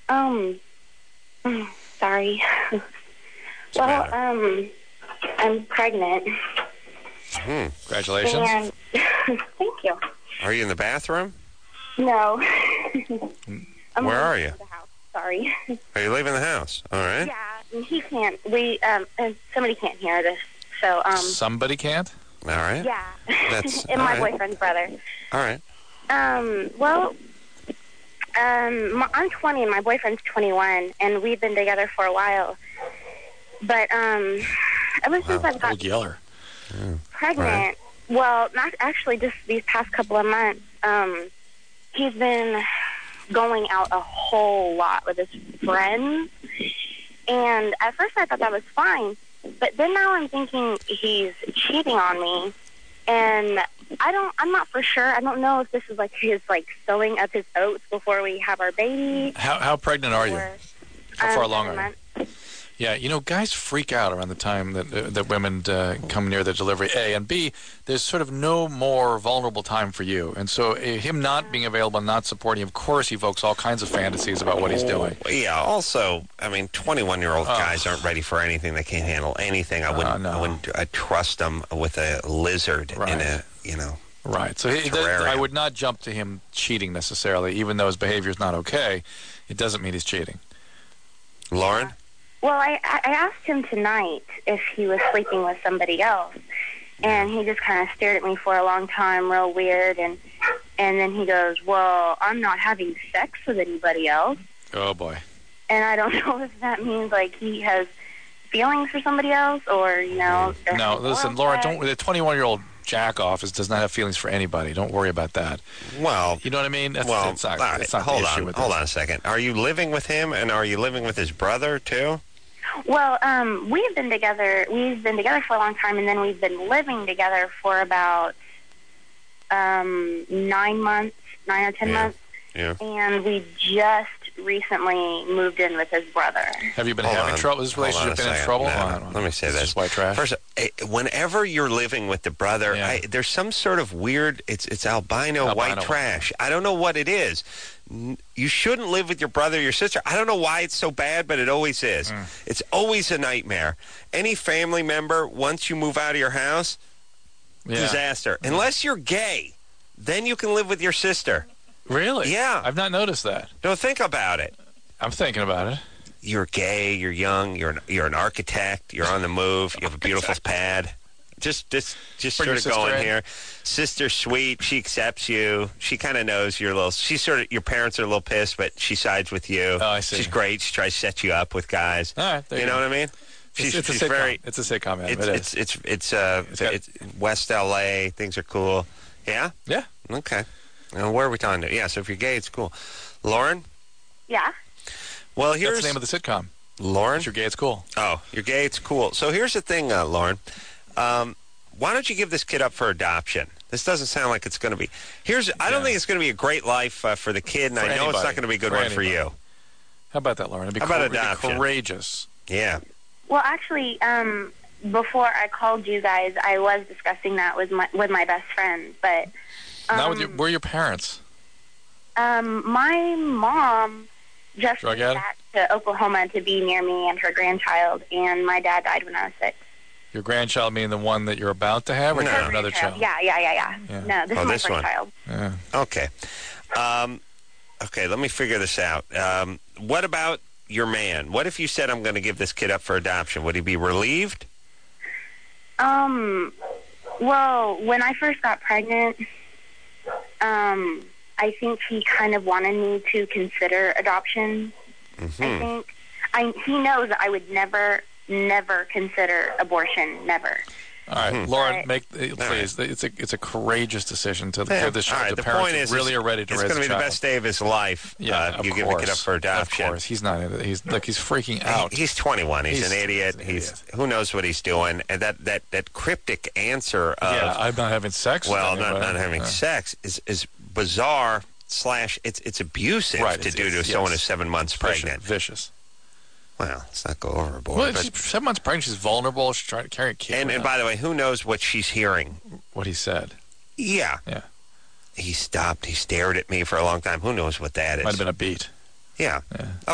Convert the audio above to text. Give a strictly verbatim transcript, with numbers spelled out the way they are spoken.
Um, mm, sorry. Well, um, I'm pregnant. Hmm. Congratulations. And thank you. Are you in the bathroom? No. I'm Where are leaving you? The house. Sorry. Are you leaving the house? All right. Yeah, and he can't. We um, and somebody can't hear this. So um. Somebody can't? All right. Yeah. That's and all my right. boyfriend's brother. All right. Um. Well. Um. my- I'm twenty and my boyfriend's twenty-one, and we've been together for a while. But um, ever since Wow. I've got Old Yeller. pregnant, Right. well, not actually just these past couple of months, um, he's been going out a whole lot with his friends. And at first I thought that was fine, but then now I'm thinking he's cheating on me. And I don't, I'm not for sure. I don't know if this is like his, like, sowing up his oats before we have our baby. How how pregnant are you? Or, How um, far along seven are you? months. Yeah, you know, guys freak out around the time that uh, that women uh, come near the delivery. A and B, there's sort of no more vulnerable time for you, and so uh, him not being available, and not supporting, of course, evokes all kinds of fantasies about what he's doing. Yeah. Also, I mean, twenty-one-year-old Oh. guys aren't ready for anything. They can't handle anything. I wouldn't. Uh, no. I wouldn't. I trust them with a lizard Right. in a. You know. Right. So he, Terrarium. I would not jump to him cheating necessarily, even though his behavior is not okay. It doesn't mean he's cheating. Lauren. Well, I, I asked him tonight if he was sleeping with somebody else, and he just kind of stared at me for a long time, real weird, and and then he goes, well, I'm not having sex with anybody else. Oh boy. And I don't know if that means, like, he has feelings for somebody else, or, you know. they're No, having listen, oral Laura. sex. Don't. The twenty-one-year-old jack-off is, does not have feelings for anybody. Don't worry about that. Well. You know what I mean? That's, Well. it's not, all right. it's not hold the issue on. with Hold this. on a second. Are you living with him, and are you living with his brother too? Well, um, we've been together. We've been together for a long time, and then we've been living together for about um, nine months, nine or ten Yeah. months. Yeah. And we just recently moved in with his brother. Have you been Hold having on. trouble? Has this Hold on a relationship been in second. trouble? No, Hold no. on, hold on. Let me say This this. is white trash. First, eh, whenever you're living with the brother, Yeah. I, there's some sort of weird. It's it's albino, Albino white white trash. I don't know what it is. N- You shouldn't live with your brother or your sister. I don't know why it's so bad, but it always is. Mm. It's always a nightmare. Any family member, once you move out of your house, Yeah. disaster. Unless you're gay, then you can live with your sister. Really? Yeah. I've not noticed that. Don't think about it. I'm thinking about it. You're gay, you're young, you're an, you're an architect, you're on the move, you have a beautiful pad. Just just just Bring your sort of sister going in. here. Sister's sweet, she accepts you. She kind of knows you're a little, she's sort of, your parents are a little pissed, but she sides with you. Oh, I see. She's great, she tries to set you up with guys. All right. There You you know go. what I mean? She's, it's, it's she's a sitcom. very, It's a sitcom, man. it's, It is. it's, it's, it's, uh, It's got- it's West L A, things are cool. Yeah? Yeah. Okay. Now, where are we talking to? Yeah, so if you're gay, it's cool. Lauren? Yeah. Well, That's here's the name of the sitcom. Lauren. If you're gay, it's cool. Oh, you're gay. It's cool. So here's the thing, uh, Lauren. Um, why don't you give this kid up for adoption? This doesn't sound like it's going to be. Here's. I don't Yeah. think it's going to be a great life uh, for the kid, and For I know it's anybody. not going to be a good For one for anybody. you. How about that, Lauren? It'd be, How about cool- it'd be adoption? courageous. Yeah. Well, actually, um, before I called you guys, I was discussing that with my with my best friend. But um, Not with your, where are your parents? um, my mom just Drug moved addict? back to Oklahoma to be near me and her grandchild, and my dad died when I was six. Your grandchild meaning the one that you're about to have, or do you No. have another child? Yeah, yeah, yeah, yeah. Yeah. No, this Oh, is my this first one. child. Yeah. Okay. Um, okay. Let me figure this out. Um, what about your man? What if you said I'm going to give this kid up for adoption? Would he be relieved? Um, well, when I first got pregnant, um, I think he kind of wanted me to consider adoption. Mm-hmm. I think I he knows that I would never, never consider abortion. Never. All right, Mhm. Lauren, Right. make uh, please. It's a it's a courageous decision to Yeah. give this All child. right, The the parents point is, really is are ready to it's raise going to a be the child. best day of his life. Yeah, uh, of you course. give the kid up for adoption. Of course, he's not. He's like he's freaking out. He- he's twenty-one. He's, He's- an idiot. he's an He's, idiot. who knows what he's doing. And that that, that cryptic answer of yeah, I'm not having sex. well, with not, anybody. not having Yeah. sex is is bizarre. Slash, it's it's abusive Right, to it's- do to it's- someone yes. who's seven months Vicious, pregnant. Vicious. Well, let's not go overboard. Well, but- she's seven months pregnant. She's vulnerable. She's trying to carry a kid. and and by the way, who knows what she's hearing? what he said. Yeah, Yeah, he stopped. He stared at me for a long time. Who knows what that is? might have been a beat. Yeah. Yeah.